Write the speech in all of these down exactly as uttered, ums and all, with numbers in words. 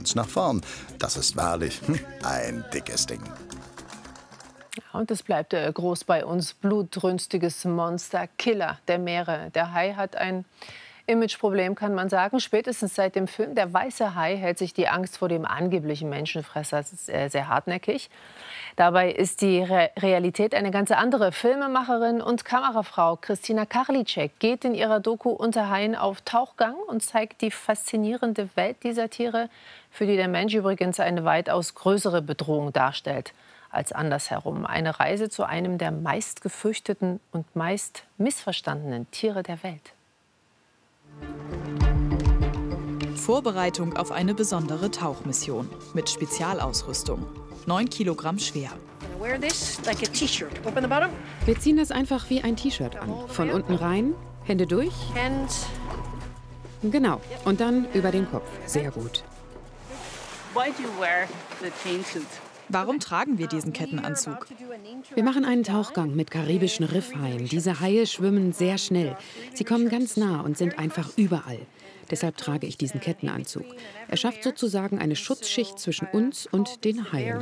stürzt nach vorn. Das ist wahrlich ein dickes Ding. Und es bleibt äh, groß bei uns. Blutrünstiges Monster, Killer der Meere. Der Hai hat ein Imageproblem, kann man sagen. Spätestens seit dem Film Der weiße Hai hält sich die Angst vor dem angeblichen Menschenfresser sehr, sehr hartnäckig. Dabei ist die Re Realität eine ganz andere. Filmemacherin und Kamerafrau Christina Karliczek geht in ihrer Doku Unter Haien auf Tauchgang und zeigt die faszinierende Welt dieser Tiere, für die der Mensch übrigens eine weitaus größere Bedrohung darstellt als andersherum. Eine Reise zu einem der meist gefürchteten und meist missverstandenen Tiere der Welt. Vorbereitung auf eine besondere Tauchmission mit Spezialausrüstung. neun Kilogramm schwer. Wir ziehen das einfach wie ein T-Shirt an. Von unten rein, Hände durch. Genau. Und dann über den Kopf. Sehr gut. Warum tragen wir diesen Kettenanzug? Wir machen einen Tauchgang mit karibischen Riffhaien. Diese Haie schwimmen sehr schnell. Sie kommen ganz nah und sind einfach überall. Deshalb trage ich diesen Kettenanzug. Er schafft sozusagen eine Schutzschicht zwischen uns und den Haien.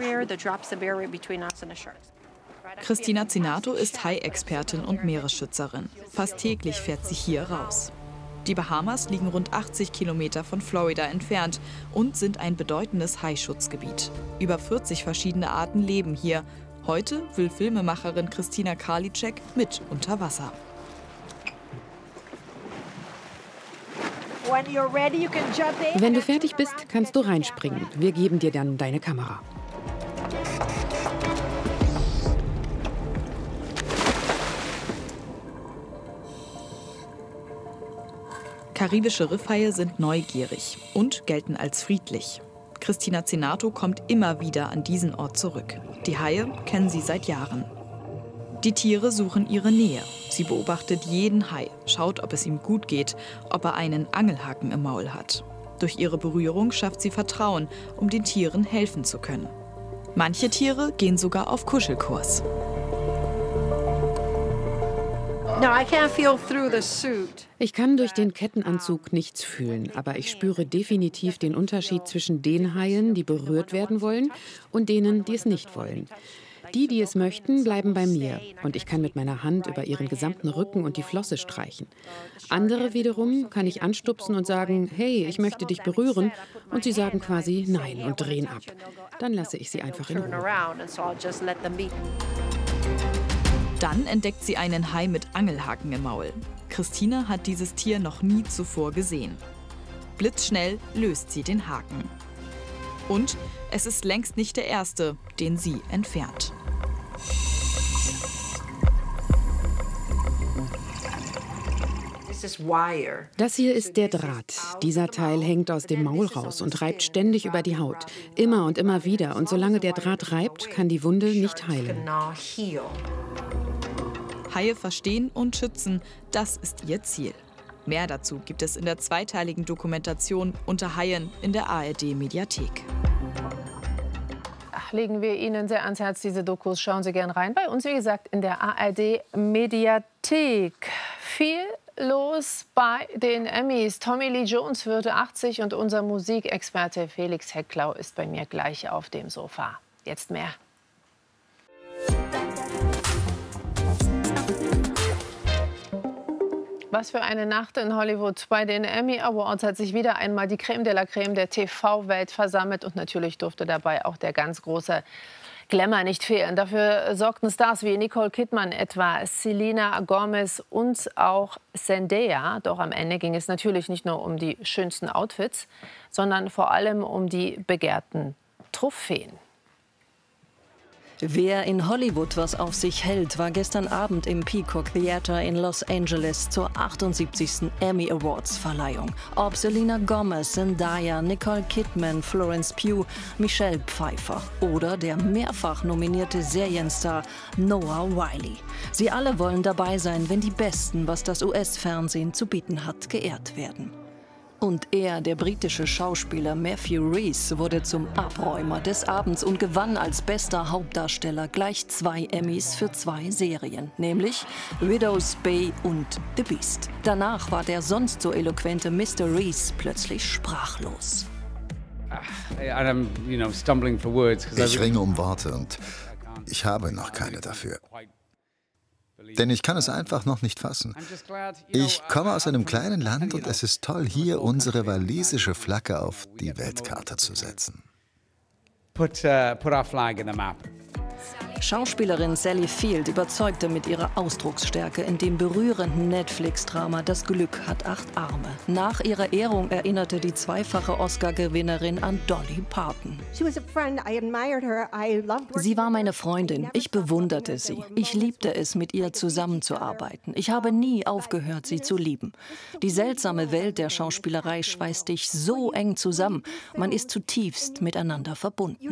Christina Zinato ist Hai-Expertin und Meeresschützerin. Fast täglich fährt sie hier raus. Die Bahamas liegen rund achtzig Kilometer von Florida entfernt und sind ein bedeutendes Haischutzgebiet. Über vierzig verschiedene Arten leben hier. Heute will Filmemacherin Christina Karliczek mit unter Wasser. Wenn du fertig bist, kannst du reinspringen. Wir geben dir dann deine Kamera. Karibische Riffhaie sind neugierig und gelten als friedlich. Christina Zinato kommt immer wieder an diesen Ort zurück. Die Haie kennen sie seit Jahren. Die Tiere suchen ihre Nähe. Sie beobachtet jeden Hai, schaut, ob es ihm gut geht, ob er einen Angelhaken im Maul hat. Durch ihre Berührung schafft sie Vertrauen, um den Tieren helfen zu können. Manche Tiere gehen sogar auf Kuschelkurs. Ich kann durch den Kettenanzug nichts fühlen, aber ich spüre definitiv den Unterschied zwischen den Haien, die berührt werden wollen, und denen, die es nicht wollen. Die, die es möchten, bleiben bei mir und ich kann mit meiner Hand über ihren gesamten Rücken und die Flosse streichen. Andere wiederum kann ich anstupsen und sagen, hey, ich möchte dich berühren, und sie sagen quasi nein und drehen ab. Dann lasse ich sie einfach in Ruhe. Dann entdeckt sie einen Hai mit Angelhaken im Maul. Christina hat dieses Tier noch nie zuvor gesehen. Blitzschnell löst sie den Haken. Und es ist längst nicht der erste, den sie entfernt. Das hier ist der Draht. Dieser Teil hängt aus dem Maul raus und reibt ständig über die Haut. Immer und immer wieder. Und solange der Draht reibt, kann die Wunde nicht heilen. Haie verstehen und schützen, das ist ihr Ziel. Mehr dazu gibt es in der zweiteiligen Dokumentation Unter Haien in der A R D-Mediathek. Legen wir Ihnen sehr ans Herz, diese Dokus. Schauen Sie gern rein. Bei uns, wie gesagt, in der A R D-Mediathek. Viel los bei den Emmys. Tommy Lee Jones würde achtzig und unser Musikexperte Felix Hecklau ist bei mir gleich auf dem Sofa. Jetzt mehr. Was für eine Nacht in Hollywood. Bei den Emmy Awards hat sich wieder einmal die Creme de la Creme der T V-Welt versammelt. Und natürlich durfte dabei auch der ganz große Glamour nicht fehlen. Dafür sorgten Stars wie Nicole Kidman etwa, Selena Gomez und auch Zendaya. Doch am Ende ging es natürlich nicht nur um die schönsten Outfits, sondern vor allem um die begehrten Trophäen. Wer in Hollywood was auf sich hält, war gestern Abend im Peacock Theater in Los Angeles zur achtundsiebzigsten Emmy Awards Verleihung. Ob Selena Gomez, Zendaya, Nicole Kidman, Florence Pugh, Michelle Pfeiffer oder der mehrfach nominierte Serienstar Noah Wyle. Sie alle wollen dabei sein, wenn die Besten, was das U S-Fernsehen zu bieten hat, geehrt werden. Und er, der britische Schauspieler Matthew Rhys, wurde zum Abräumer des Abends und gewann als bester Hauptdarsteller gleich zwei Emmys für zwei Serien, nämlich Widow's Bay und The Beast. Danach war der sonst so eloquente Mister Rhys plötzlich sprachlos. Ich ringe um Worte und ich habe noch keine dafür. Denn ich kann es einfach noch nicht fassen. Ich komme aus einem kleinen Land und es ist toll, hier unsere walisische Flagge auf die Weltkarte zu setzen. Put, uh, put our flag in the map. Schauspielerin Sally Field überzeugte mit ihrer Ausdrucksstärke in dem berührenden Netflix-Drama Das Glück hat acht Arme. Nach ihrer Ehrung erinnerte die zweifache Oscar-Gewinnerin an Dolly Parton. Sie war meine Freundin. Ich bewunderte sie. Ich liebte es, mit ihr zusammenzuarbeiten. Ich habe nie aufgehört, sie zu lieben. Die seltsame Welt der Schauspielerei schweißt dich so eng zusammen. Man ist zutiefst miteinander verbunden.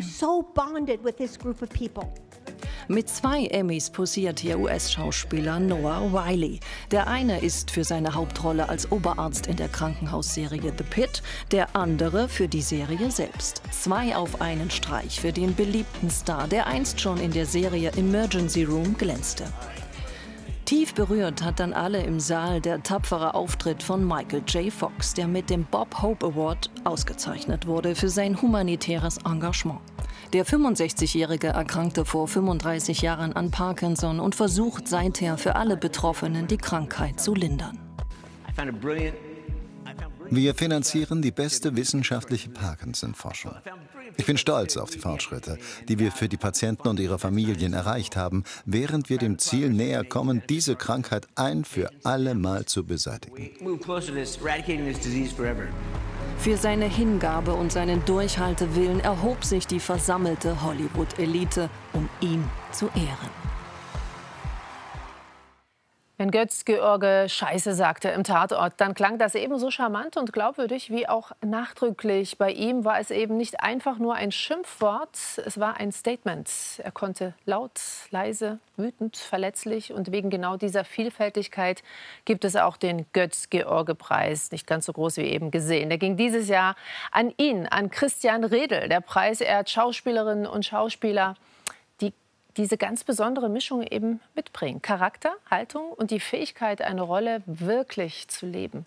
Mit zwei Emmys posiert hier U S-Schauspieler Noah Wyle. Der eine ist für seine Hauptrolle als Oberarzt in der Krankenhausserie The Pitt, der andere für die Serie selbst. Zwei auf einen Streich für den beliebten Star, der einst schon in der Serie Emergency Room glänzte. Tief berührt hat dann alle im Saal der tapfere Auftritt von Michael J. Fox, der mit dem Bob Hope Award ausgezeichnet wurde für sein humanitäres Engagement. Der fünfundsechzigjährige erkrankte vor fünfunddreißig Jahren an Parkinson und versucht seither für alle Betroffenen die Krankheit zu lindern. Wir finanzieren die beste wissenschaftliche Parkinson-Forschung. Ich bin stolz auf die Fortschritte, die wir für die Patienten und ihre Familien erreicht haben, während wir dem Ziel näher kommen, diese Krankheit ein für alle Mal zu beseitigen. Für seine Hingabe und seinen Durchhaltewillen erhob sich die versammelte Hollywood-Elite, um ihn zu ehren. Wenn Götz-George Scheiße sagte im Tatort, dann klang das ebenso charmant und glaubwürdig wie auch nachdrücklich. Bei ihm war es eben nicht einfach nur ein Schimpfwort, es war ein Statement. Er konnte laut, leise, wütend, verletzlich und wegen genau dieser Vielfältigkeit gibt es auch den Götz-George-Preis, nicht ganz so groß wie eben gesehen. Der ging dieses Jahr an ihn, an Christian Redl. Der Preis ehrt Schauspielerinnen und Schauspieler, diese ganz besondere Mischung eben mitbringen. Charakter, Haltung und die Fähigkeit, eine Rolle wirklich zu leben.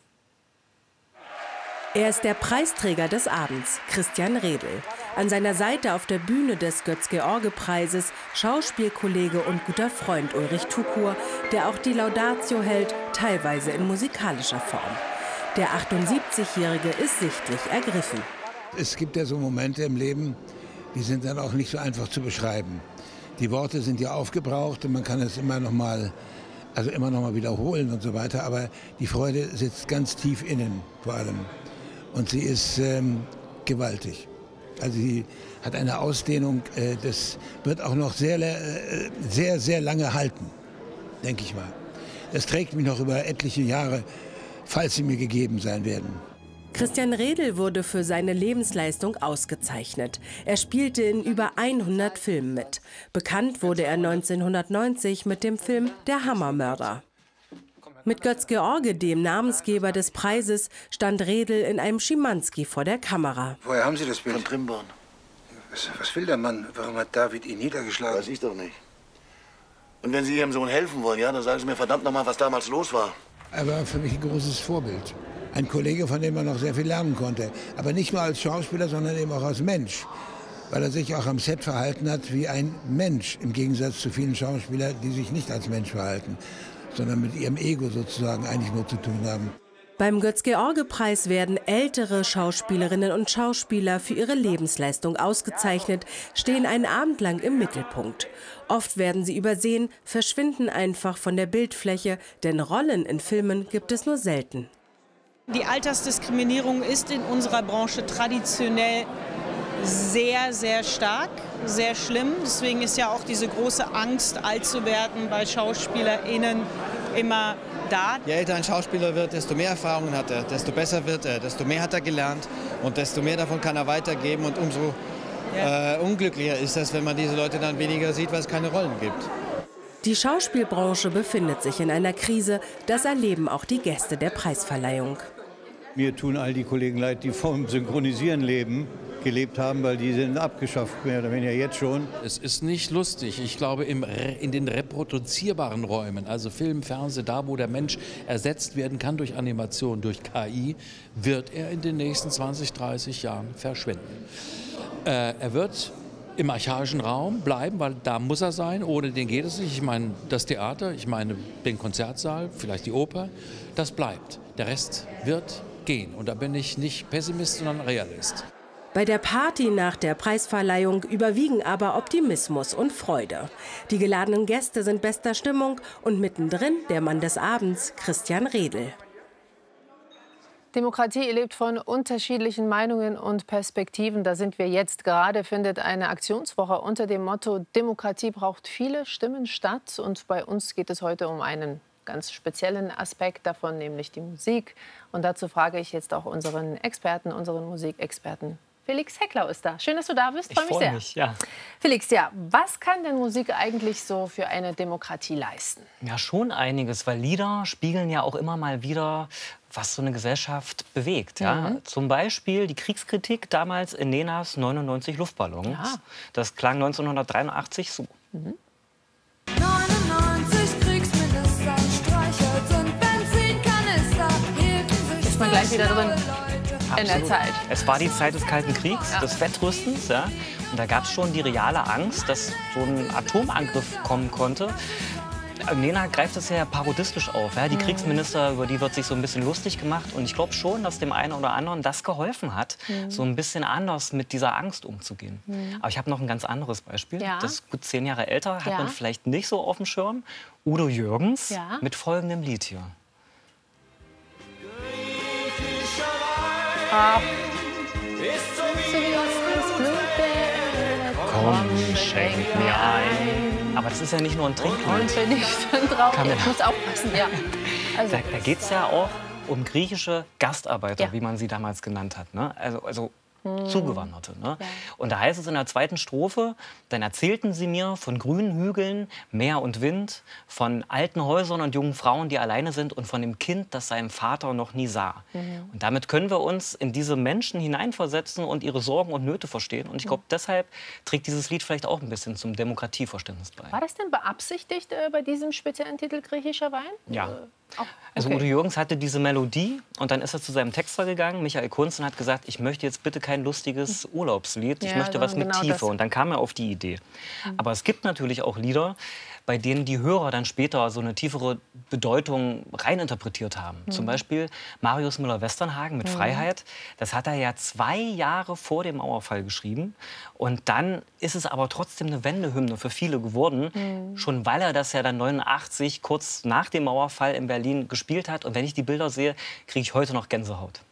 Er ist der Preisträger des Abends, Christian Redl. An seiner Seite auf der Bühne des Götz-George-Preises Schauspielkollege und guter Freund Ulrich Tukur, der auch die Laudatio hält, teilweise in musikalischer Form. Der achtundsiebzigjährige ist sichtlich ergriffen. Es gibt ja so Momente im Leben, die sind dann auch nicht so einfach zu beschreiben. Die Worte sind ja aufgebraucht und man kann es immer noch mal, also immer noch mal wiederholen und so weiter. Aber die Freude sitzt ganz tief innen vor allem. Und sie ist ähm, gewaltig. Also sie hat eine Ausdehnung, äh, das wird auch noch sehr, äh, sehr, sehr lange halten, denke ich mal. Das trägt mich noch über etliche Jahre, falls sie mir gegeben sein werden. Christian Redl wurde für seine Lebensleistung ausgezeichnet. Er spielte in über hundert Filmen mit. Bekannt wurde er neunzehnhundertneunzig mit dem Film Der Hammermörder. Mit Götz-George, dem Namensgeber des Preises, stand Redl in einem Schimanski vor der Kamera. Woher haben Sie das Bild? Von Trimborn. Was, was will der Mann? Warum hat David ihn niedergeschlagen? Weiß ich doch nicht. Und wenn Sie Ihrem Sohn helfen wollen, ja, dann sagen Sie mir verdammt noch mal, was damals los war. Er war für mich ein großes Vorbild. Ein Kollege, von dem man noch sehr viel lernen konnte. Aber nicht nur als Schauspieler, sondern eben auch als Mensch. Weil er sich auch am Set verhalten hat wie ein Mensch. Im Gegensatz zu vielen Schauspielern, die sich nicht als Mensch verhalten, sondern mit ihrem Ego sozusagen eigentlich nur zu tun haben. Beim Götz-George-Preis werden ältere Schauspielerinnen und Schauspieler für ihre Lebensleistung ausgezeichnet, stehen einen Abend lang im Mittelpunkt. Oft werden sie übersehen, verschwinden einfach von der Bildfläche, denn Rollen in Filmen gibt es nur selten. Die Altersdiskriminierung ist in unserer Branche traditionell sehr, sehr stark, sehr schlimm. Deswegen ist ja auch diese große Angst, alt zu werden, bei SchauspielerInnen immer da. Je älter ein Schauspieler wird, desto mehr Erfahrungen hat er, desto besser wird er, desto mehr hat er gelernt und desto mehr davon kann er weitergeben. Und umso ja. äh, unglücklicher ist es, wenn man diese Leute dann weniger sieht, weil es keine Rollen gibt. Die Schauspielbranche befindet sich in einer Krise. Das erleben auch die Gäste der Preisverleihung. Mir tun all die Kollegen leid, die vom Synchronisieren leben, gelebt haben, weil die sind abgeschafft, mehr oder weniger jetzt schon. Es ist nicht lustig. Ich glaube, im, in den reproduzierbaren Räumen, also Film, Fernsehen, da wo der Mensch ersetzt werden kann durch Animation, durch K I, wird er in den nächsten zwanzig, dreißig Jahren verschwinden. Äh, er wird im archaischen Raum bleiben, weil da muss er sein, ohne den geht es nicht. Ich meine, das Theater, ich meine den Konzertsaal, vielleicht die Oper, das bleibt. Der Rest wird gehen. Und da bin ich nicht Pessimist, sondern Realist. Bei der Party nach der Preisverleihung überwiegen aber Optimismus und Freude. Die geladenen Gäste sind bester Stimmung und mittendrin der Mann des Abends, Christian Redl. Demokratie lebt von unterschiedlichen Meinungen und Perspektiven. Da sind wir jetzt. Gerade findet eine Aktionswoche unter dem Motto Demokratie braucht viele Stimmen statt. Und bei uns geht es heute um einen ganz speziellen Aspekt davon, nämlich die Musik. Und dazu frage ich jetzt auch unseren Experten, unseren Musikexperten. Felix Hecklau ist da. Schön, dass du da bist. Freue mich sehr. Mich, ja. Felix, ja, was kann denn Musik eigentlich so für eine Demokratie leisten? Ja, schon einiges, weil Lieder spiegeln ja auch immer mal wieder, was so eine Gesellschaft bewegt. Ja? Mhm. Zum Beispiel die Kriegskritik damals in Nenas neunundneunzig Luftballons. Ja. Das klang neunzehnhundertdreiundachtzig so. Mhm. neunundneunzig Kriegsminister, Streichholz und Benzinkanister hielten sich. Ist man gleich wieder drin? In der Zeit. Es war die Zeit des Kalten Kriegs, ja. des Wettrüstens. Ja? Und da gab es schon die reale Angst, dass so ein Atomangriff kommen konnte. Nena greift das ja parodistisch auf. Ja? Die mhm. Kriegsminister, über die wird sich so ein bisschen lustig gemacht. Und ich glaube schon, dass dem einen oder anderen das geholfen hat, mhm. so ein bisschen anders mit dieser Angst umzugehen. Mhm. Aber ich habe noch ein ganz anderes Beispiel. Ja. Das ist gut zehn Jahre älter, hat ja. man vielleicht nicht so auf dem Schirm. Udo Jürgens ja. mit folgendem Lied hier. Ach. Komm, schenk mir ein. Aber das ist ja nicht nur ein Trinklied. Und wenn ich dann drauf gehe, ich muss aufpassen, ja. Also, da da geht es ja auch um griechische Gastarbeiter, ja. wie man sie damals genannt hat. Ne? Also, also hm. Zugewanderte. Ne? Ja. Und da heißt es in der zweiten Strophe, dann erzählten sie mir von grünen Hügeln, Meer und Wind, von alten Häusern und jungen Frauen, die alleine sind und von dem Kind, das seinen Vater noch nie sah. Mhm. Und damit können wir uns in diese Menschen hineinversetzen und ihre Sorgen und Nöte verstehen. Und ich glaube, deshalb trägt dieses Lied vielleicht auch ein bisschen zum Demokratieverständnis bei. War das denn beabsichtigt äh, bei diesem speziellen Titel Griechischer Wein? Ja. Äh, oh, okay. Also Udo Jürgens hatte diese Melodie und dann ist er zu seinem Texter gegangen, Michael Kunz, und hat gesagt, ich möchte jetzt bitte kein lustiges Urlaubslied, ich ja, möchte was mit genau Tiefe. Das. Und dann kam er auf die Idee. Mhm. Aber es gibt natürlich auch Lieder, bei denen die Hörer dann später so eine tiefere Bedeutung reininterpretiert haben. Mhm. Zum Beispiel Marius Müller-Westernhagen mit mhm. Freiheit. Das hat er ja zwei Jahre vor dem Mauerfall geschrieben. Und dann ist es aber trotzdem eine Wendehymne für viele geworden. Mhm. Schon weil er das ja dann neunundachtzig, kurz nach dem Mauerfall in Berlin, gespielt hat. Und wenn ich die Bilder sehe, kriege ich heute noch Gänsehaut.